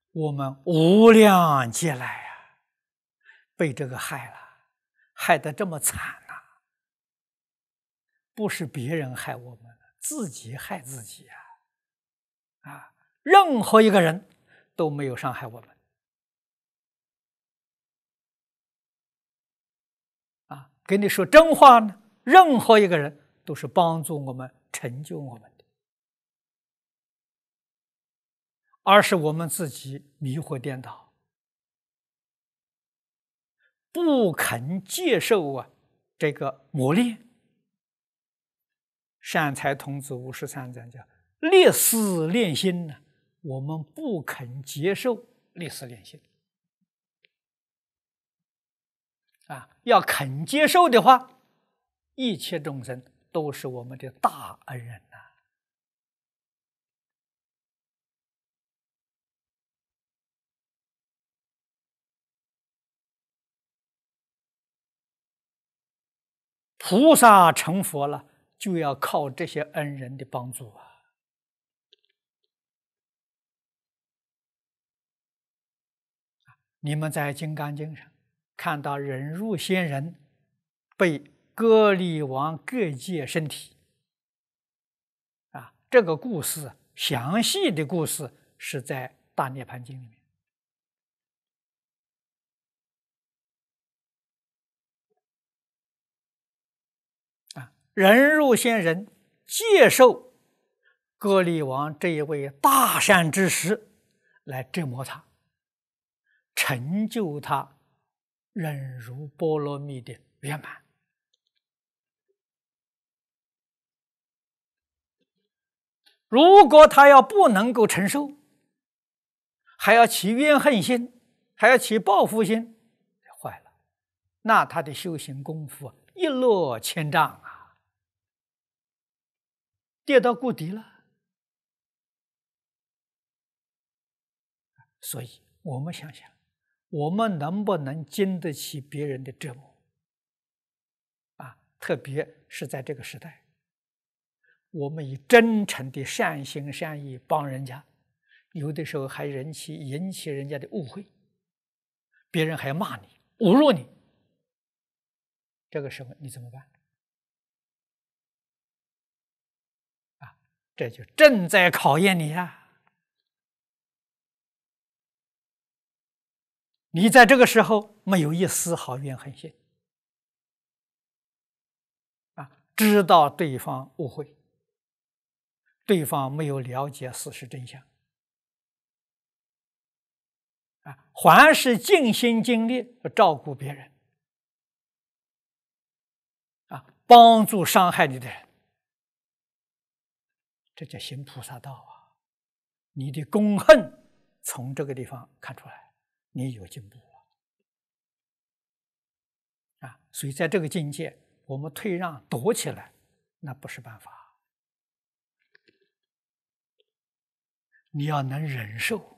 我们无量劫来啊，被这个害了，害得这么惨呐！不是别人害我们，自己害自己啊！任何一个人都没有伤害我们啊！跟你说真话呢，任何一个人都是帮助我们、成就我们的，而是我们自己迷惑颠倒，不肯接受这个磨练。善财童子53章叫立思练心呢，我们不肯接受立思练心要肯接受的话，一切众生都是我们的大恩人菩萨成佛了，就要靠这些恩人的帮助你们在《金刚经》上看到忍辱仙人被割离王各界身体这个故事详细的故事是在《大涅盘经》里面忍辱仙人接受割离王这一位大善知识来折磨他，成就他忍辱波罗蜜的圆满。如果他要不能够承受，还要起怨恨心，还要起报复心，坏了，那他的修行功夫一落千丈跌到谷底了。所以我们想想，我们能不能经得起别人的折磨特别是在这个时代，我们以真诚的善心善意帮人家，有的时候还引起人家的误会，别人还骂你侮辱你，这个时候你怎么办这就正在考验你你在这个时候没有一丝毫怨恨心知道对方误会，对方没有了解事实真相还是尽心尽力照顾别人帮助伤害你的人，这叫行菩萨道你的功恨从这个地方看出来，你有进步所以在这个境界，我们退让躲起来那不是办法，你要能忍受